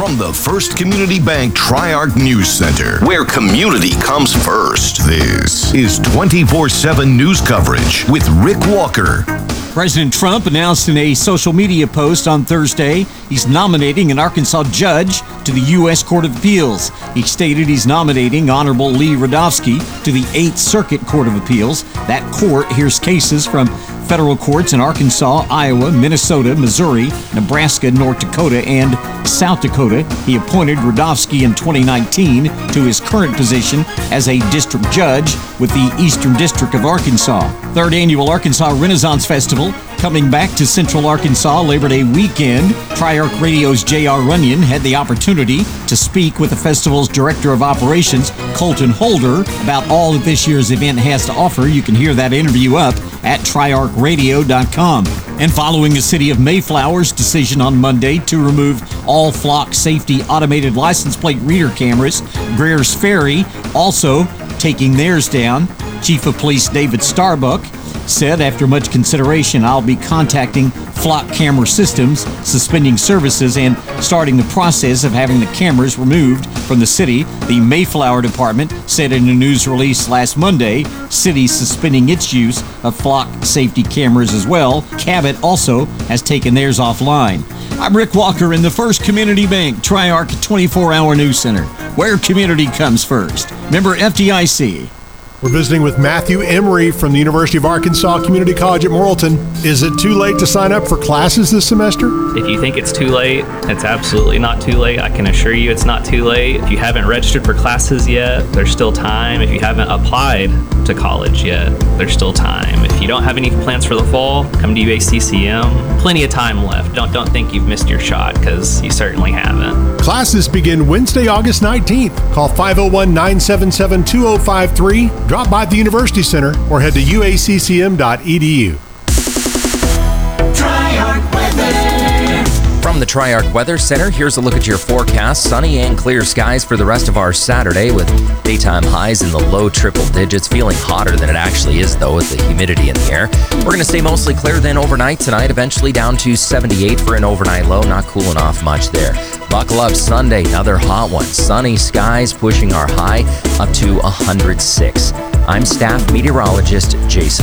from the First Community Bank Tri-Arc News Center, where community comes first. This is 24/7 news coverage with Rick Walker. President Trump announced in a social media post on Thursday he's nominating an Arkansas judge to the U.S. Court of Appeals. He stated he's nominating Honorable Lee Radofsky to the 8th Circuit Court of Appeals. That court hears cases from federal courts in Arkansas, Iowa, Minnesota, Missouri, Nebraska, North Dakota, and South Dakota. He appointed Radofsky in 2019 to his current position as a district judge with the Eastern District of Arkansas. Third annual Arkansas Renaissance Festival coming back to Central Arkansas Labor Day weekend. Tri-Arc Radio's J.R. Runyon had the opportunity to speak with the festival's Director of Operations, Colton Holder, about all that this year's event has to offer. You can hear that interview up at triarcradio.com. And following the city of Mayflower's decision on Monday to remove all Flock Safety automated license plate reader cameras, Greer's Ferry also taking theirs down. Chief of Police David Starbuck said, after much consideration, I'll be contacting Flock Camera Systems, suspending services, and starting the process of having the cameras removed from the city. The Mayflower Department said in a news release last Monday, city suspending its use of Flock safety cameras as well. Cabot also has taken theirs offline. I'm Rick Walker in the First Community Bank Tri-Arc 24-hour News Center, where community comes first. Member FDIC. We're visiting with Matthew Emery from the University of Arkansas Community College at Morrilton. Is it too late to sign up for classes this semester? If you think it's too late, it's absolutely not too late. I can assure you it's not too late. If you haven't registered for classes yet, there's still time. If you haven't applied to college yet, there's still time. If you don't have any plans for the fall, come to UACCM. Plenty of time left. Don't think you've missed your shot, because you certainly haven't. Classes begin Wednesday, August 19th. Call 501-977-2053. Drop by the University Center or head to uaccm.edu. Tri-Arc Weather. From the Tri-Arc Weather Center, here's a look at your forecast. Sunny and clear skies for the rest of our Saturday, with daytime highs in the low triple digits. Feeling hotter than it actually is, though, with the humidity in the air. We're going to stay mostly clear then overnight tonight, eventually down to 78 for an overnight low. Not cooling off much there. Buckle up Sunday, another hot one. Sunny skies pushing our high up to 106. I'm staff meteorologist Jason